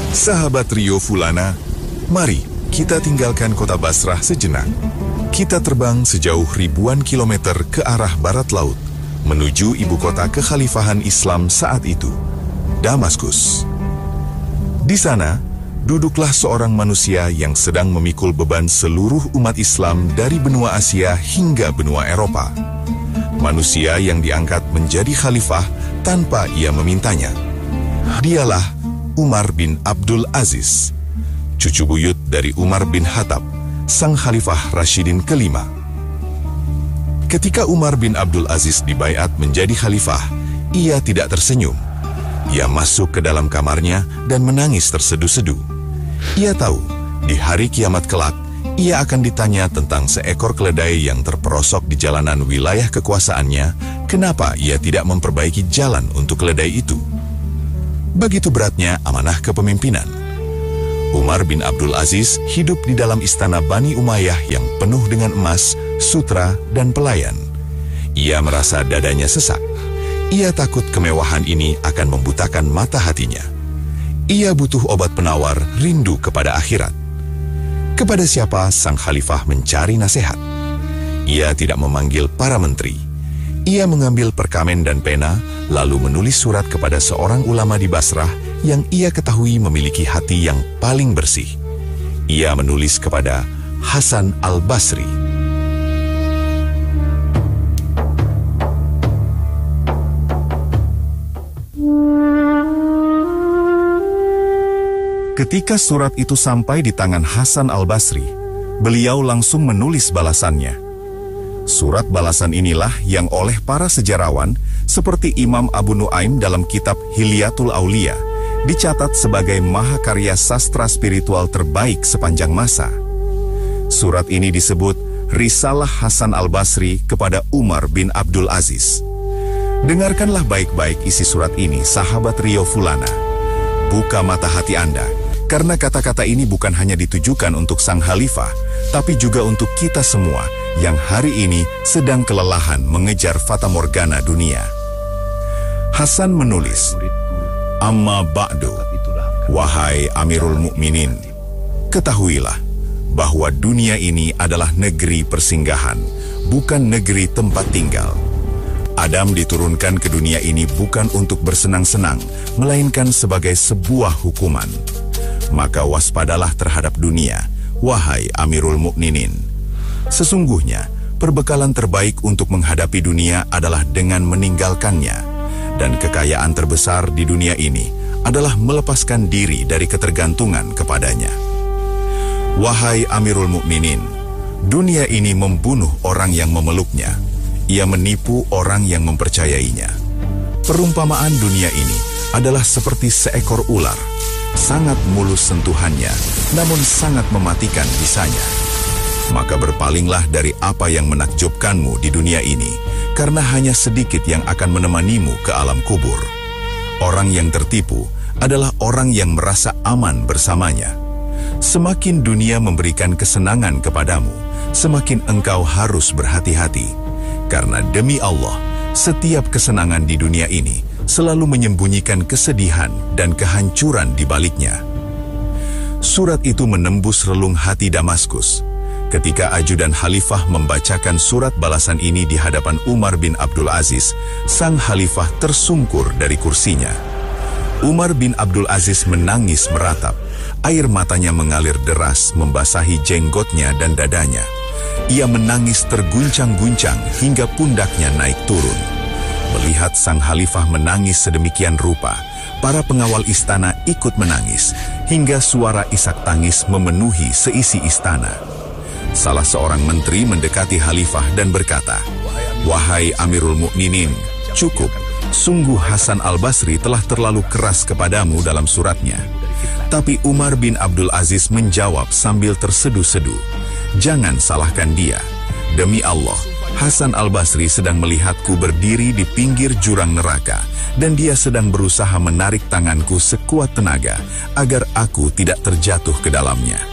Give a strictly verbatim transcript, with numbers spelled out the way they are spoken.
Sahabat Rio Fulana, mari kita tinggalkan kota Basrah sejenak. Kita terbang sejauh ribuan kilometer ke arah barat laut, menuju ibu kota kekhalifahan Islam saat itu, Damaskus. Di sana, duduklah seorang manusia yang sedang memikul beban seluruh umat Islam dari benua Asia hingga benua Eropa. Manusia yang diangkat menjadi khalifah tanpa ia memintanya. Dialah Umar bin Abdul Aziz, cucu buyut dari Umar bin Khattab, sang khalifah Rasyidin kelima. Ketika Umar bin Abdul Aziz dibaiat menjadi khalifah, ia tidak tersenyum. Ia masuk ke dalam kamarnya dan menangis terseduh-seduh. Ia tahu, di hari kiamat kelak, ia akan ditanya tentang seekor keledai yang terperosok di jalanan wilayah kekuasaannya, kenapa ia tidak memperbaiki jalan untuk keledai itu. Begitu beratnya amanah kepemimpinan. Umar bin Abdul Aziz hidup di dalam istana Bani Umayyah yang penuh dengan emas, sutra, dan pelayan. Ia merasa dadanya sesak. Ia takut kemewahan ini akan membutakan mata hatinya. Ia butuh obat penawar rindu kepada akhirat. Kepada siapa sang khalifah mencari nasihat? Ia tidak memanggil para menteri. Ia mengambil perkamen dan pena, lalu menulis surat kepada seorang ulama di Basrah yang ia ketahui memiliki hati yang paling bersih. Ia menulis kepada Hasan al-Basri. Ketika surat itu sampai di tangan Hasan al-Basri, beliau langsung menulis balasannya. Surat balasan inilah yang oleh para sejarawan seperti Imam Abu Nuaim dalam kitab Hilyatul Aulia dicatat sebagai mahakarya sastra spiritual terbaik sepanjang masa. Surat ini disebut Risalah Hasan al-Basri kepada Umar bin Abdul Aziz. Dengarkanlah baik-baik isi surat ini, sahabat Rio Fulana. Buka mata hati Anda, karena kata-kata ini bukan hanya ditujukan untuk sang khalifah, tapi juga untuk kita semua yang hari ini sedang kelelahan mengejar fata morgana dunia. Hasan menulis, Amma ba'du, wahai Amirul Mukminin, ketahuilah bahwa dunia ini adalah negeri persinggahan, bukan negeri tempat tinggal. Adam diturunkan ke dunia ini bukan untuk bersenang-senang, melainkan sebagai sebuah hukuman. Maka waspadalah terhadap dunia, wahai Amirul Mukminin. Sesungguhnya, perbekalan terbaik untuk menghadapi dunia adalah dengan meninggalkannya, dan kekayaan terbesar di dunia ini adalah melepaskan diri dari ketergantungan kepadanya. Wahai Amirul Mukminin, dunia ini membunuh orang yang memeluknya. Ia menipu orang yang mempercayainya. Perumpamaan dunia ini adalah seperti seekor ular. Sangat mulus sentuhannya, namun sangat mematikan bisanya. Maka berpalinglah dari apa yang menakjubkanmu di dunia ini, karena hanya sedikit yang akan menemanimu ke alam kubur. Orang yang tertipu adalah orang yang merasa aman bersamanya. Semakin dunia memberikan kesenangan kepadamu, semakin engkau harus berhati-hati. Karena demi Allah, setiap kesenangan di dunia ini selalu menyembunyikan kesedihan dan kehancuran di baliknya. Surat itu menembus relung hati Damaskus. Ketika ajudan khalifah membacakan surat balasan ini di hadapan Umar bin Abdul Aziz, sang khalifah tersungkur dari kursinya. Umar bin Abdul Aziz menangis meratap. Air matanya mengalir deras membasahi jenggotnya dan dadanya. Ia menangis terguncang-guncang hingga pundaknya naik turun. Melihat sang khalifah menangis sedemikian rupa, para pengawal istana ikut menangis, hingga suara isak tangis memenuhi seisi istana. Salah seorang menteri mendekati khalifah dan berkata, "Wahai Amirul Mukminin, cukup, sungguh Hasan al-Basri telah terlalu keras kepadamu dalam suratnya." Tapi Umar bin Abdul Aziz menjawab sambil terseduh-seduh, "Jangan salahkan dia. Demi Allah, Hasan al-Basri sedang melihatku berdiri di pinggir jurang neraka, dan dia sedang berusaha menarik tanganku sekuat tenaga agar aku tidak terjatuh ke dalamnya.